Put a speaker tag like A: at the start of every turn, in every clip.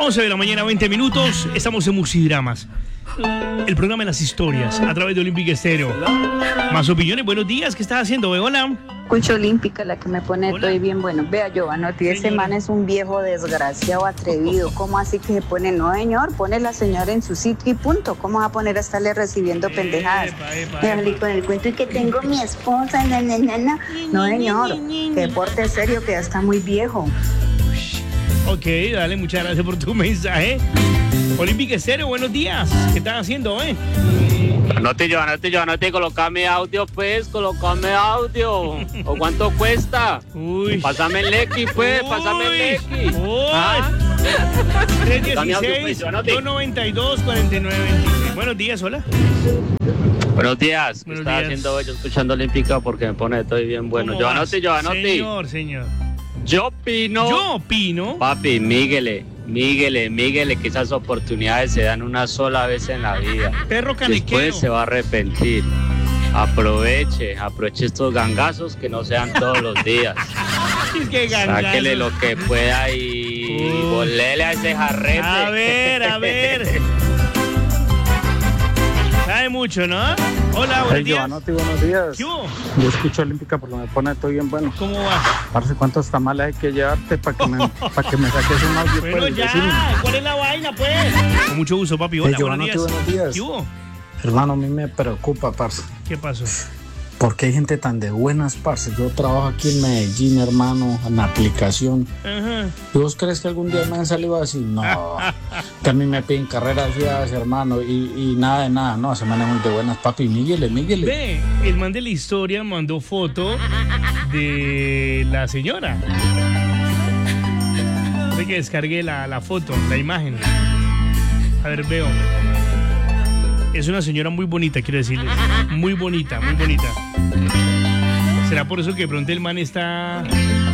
A: 11 de la mañana, 20 minutos. Estamos en Musidramas, el programa de las historias a través de Olímpica Estéreo. Más opiniones. Buenos días. ¿Qué estás haciendo? Hola.
B: Escucho Olímpica, la que me pone
A: Hola.
B: todo bien bueno. Vea, Giovanotti, ese man es un viejo desgraciado, atrevido. ¿Cómo así que se pone? No, señor, pone la señora en su sitio y punto. ¿Cómo va a poner a estarle recibiendo pendejadas? Déjale con el cuento y que tengo mi esposa, No, señor, que porte serio, que ya está muy viejo.
A: Ok, dale, muchas gracias por tu mensaje. Olímpica Estéreo, buenos días. ¿Qué estás haciendo,
C: No te colocame audio, pues, colocame audio. ¿O cuánto cuesta?
A: Uy.
C: Pásame el X, pues, pásame el X.
A: Uy.
C: ¿Ah?
A: 316-292-4926. Buenos días, hola.
C: Buenos días. ¿Qué
A: Buenos
C: estás
A: días.
C: haciendo hoy? Yo escuchando Olímpica porque me pone todo bien bueno.
A: ¿Cómo vas?
C: Giovanotti.
A: Señor.
C: Yo opino.
A: Yo opino.
C: Papi, míguele, que esas oportunidades se dan una sola vez en la vida.
A: Perro canequero.
C: Después se va a arrepentir. Aproveche estos gangazos que no sean todos los días.
A: Qué gangazo.
C: Sáquele lo que pueda y volele a ese jarrete.
A: A ver. Sabe mucho, ¿no? Hola, buenos días.
D: Giovanotti, buenos días.
A: ¿Qué hubo?
D: Yo escucho Olímpica porque me pone todo bien bueno.
A: ¿Cómo va?
D: Parce, ¿cuántos tamales hay que llevarte para que me saques un audio?
A: Bueno,
D: pues,
A: ya.
D: decime?
A: ¿Cuál es la vaina, pues? Con mucho gusto, papi. Hola, buenos días.
D: Giovanotti, buenos días.
A: ¿Qué hubo?
D: Hermano, a mí me preocupa, parce.
A: ¿Qué pasó?
D: Porque hay gente tan de buenas, parce. Yo trabajo aquí en Medellín, hermano, en la aplicación.
A: Ajá.
D: ¿Y vos crees que algún día me han salido así? No. Que a mí me piden carreras feas, hermano, y nada de nada. No, se manejan de buenas, papi. Míguele.
A: Ve, el man de la historia mandó foto de la señora. Sé que descargué la foto, la imagen. A ver, veo. Es una señora muy bonita, quiero decirles. Muy bonita. ¿Será por eso que de pronto el man está...?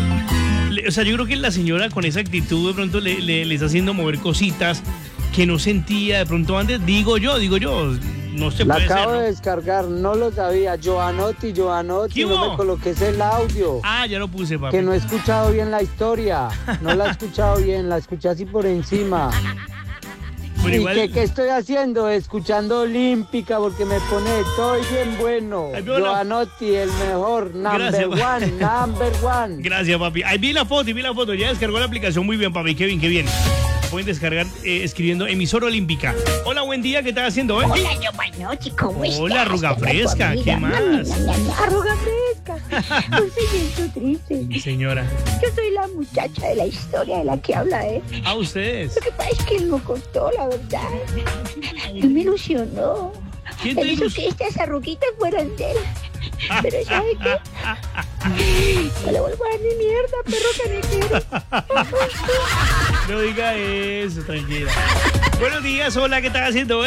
A: O sea, yo creo que la señora con esa actitud de pronto le está haciendo mover cositas que no sentía de pronto antes. Digo yo, no se
E: La
A: puede
E: acabo
A: ser,
E: de
A: ¿no?
E: descargar, no lo sabía. Giovanotti,
A: ¿Qué
E: no
A: hubo?
E: me coloques el audio.
A: Ah, ya lo puse, papi.
E: Que no he escuchado bien la historia. No la he escuchado bien, la escuché así por encima.
A: Pero
E: ¿Y
A: igual...
E: qué estoy haciendo? Escuchando Olímpica porque me pone todo bien bueno.
A: Ay, pero la-
E: Giovanotti, el mejor,
A: Gracias,
E: number one.
A: Gracias, papi. Ahí vi la foto. Ya descargó la aplicación. Muy bien, papi. Qué bien. Pueden descargar escribiendo emisora Olímpica. Hola, buen día. ¿Qué estás haciendo,
F: Hola, Giovanotti, ¿cómo estás?
A: Hola, arruga fresca. ¿Qué más?
F: Arruga fresca. No se siento triste.
A: Señora.
F: Yo soy la muchacha de la historia de la que habla él.
A: A ustedes.
F: Lo que pasa es que él no contó la verdad. Él me ilusionó.
A: ¿Quién te
F: Él hizo
A: ilusionó?
F: que estas arruguitas fueran de él. Pero ¿sabe qué? No le vuelvo a dar ni mierda, perro canequero.
A: No diga eso, tranquila. Buenos días. Hola, ¿qué estás haciendo,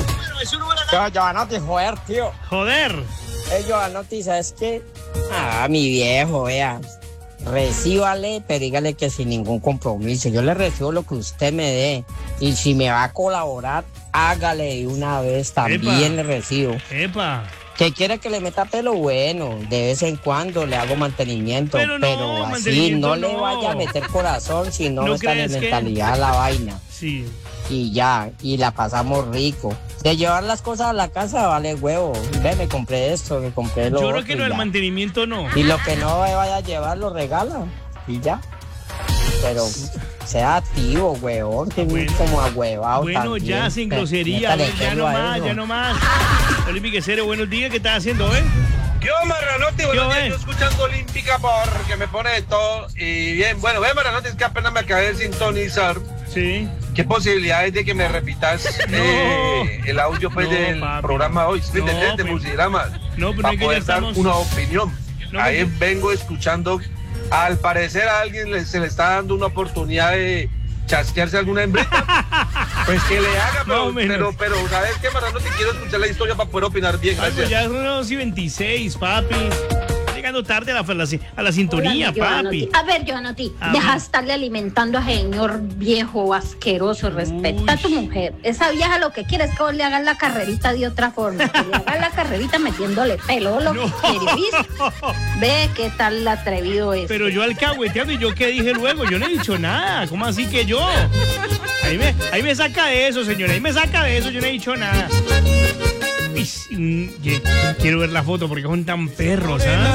G: Giovanotti, joder, tío.
A: Joder.
G: Giovanotti, ¿sabes qué? Mi viejo, vea. Recíbale, pero dígale que sin ningún compromiso. Yo le recibo lo que usted me dé. Y si me va a colaborar, hágale de una vez. También le recibo.
A: Epa.
G: Que quiere que le meta pelo, bueno, de vez en cuando le hago mantenimiento,
A: Pero
G: pero,
A: no,
G: así
A: mantenimiento
G: no le
A: no.
G: vaya a meter corazón, si no
A: ¿No
G: está en
A: crees que?
G: mentalidad la vaina.
A: Sí.
G: Y ya, y la pasamos rico. De llevar las cosas a la casa vale huevo. Ve, me compré esto, me compré lo
A: Yo
G: otro
A: creo que
G: y
A: no, el
G: ya.
A: mantenimiento no.
G: Y lo que no vaya a llevar lo regala y ya. Pero sea activo, huevón, que
A: Bueno.
G: como ahuevado
A: Bueno,
G: también.
A: ya sin grosería,
G: Métale
A: ya
G: pelo a
A: no
G: eso.
A: más. Olímpica Estéreo, buenos días, ¿qué estás haciendo,
H: ¿Qué onda, Marranotti? Buenos
A: ¿Qué,
H: días, yo escuchando Olímpica porque me pone de todo. Y bien, bueno, ve, Marranotti, es que apenas me acabé de sintonizar.
A: Sí.
H: ¿Qué posibilidades de que me repitas el audio pues,
A: No,
H: del
A: papi.
H: programa hoy? ¿Sí,
A: No,
H: de
A: pues.
H: Musidramas.
A: No, pero
H: para
A: es que ya
H: poder dar
A: estamos...
H: una opinión.
A: No,
H: Ahí
A: porque-
H: vengo escuchando. Al parecer a alguien se le está dando una oportunidad de chasquearse alguna hembrita. Pues que le haga,
A: Más o menos.
H: pero ¿sabes qué, Marranotti? Quiero escuchar la historia para poder opinar bien.
A: Ay, pues
H: Gracias.
A: ya son las 11:26, papi. Llegando tarde a la sintonía,
F: Hola, Giovanotti.
A: papi.
F: A ver, Giovanotti,
A: A
F: deja
A: ver.
F: de estarle alimentando a señor viejo asqueroso. Respeta a tu
A: Uy.
F: mujer. Esa vieja lo que quiere es que vos le hagas la carrerita de otra forma. Que le hagas la carrerita metiéndole pelo. Lo
A: No.
F: que querís. Ve qué tal atrevido es.
A: Pero yo alcahueteando, ¿y yo qué dije luego? Yo no he dicho nada. ¿Cómo así que yo? Ahí me saca de eso, señora. Ahí me saca de eso. Yo no he dicho nada. Quiero ver la foto porque son tan perros, ¿ah?